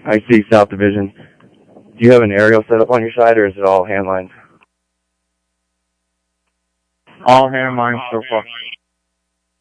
I see, South Division. Do you have an aerial set up on your side, or is it all hand lines? All hand lines so far.